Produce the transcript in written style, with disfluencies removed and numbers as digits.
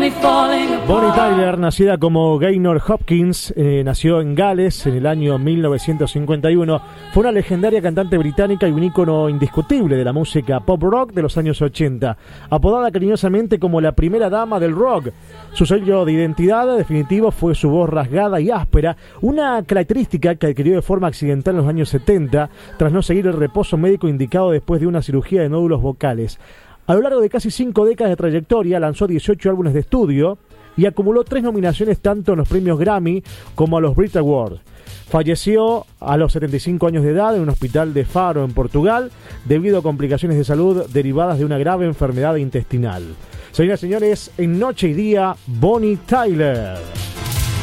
Bonnie Tyler, nacida como Gaynor Hopkins, nació en Gales en el año 1951. Fue una legendaria cantante británica y un ícono indiscutible de la música pop rock de los años 80, apodada cariñosamente como la primera dama del rock. Su sello de identidad definitivo fue su voz rasgada y áspera, una característica que adquirió de forma accidental en los años 70 tras no seguir el reposo médico indicado después de una cirugía de nódulos vocales. A lo largo de casi 5 décadas de trayectoria, lanzó 18 álbumes de estudio y acumuló 3 nominaciones tanto en los premios Grammy como a los Brit Awards. Falleció a los 75 años de edad en un hospital de Faro, en Portugal, debido a complicaciones de salud derivadas de una grave enfermedad intestinal. Señoras y señores, en Noche y Día, Bonnie Tyler.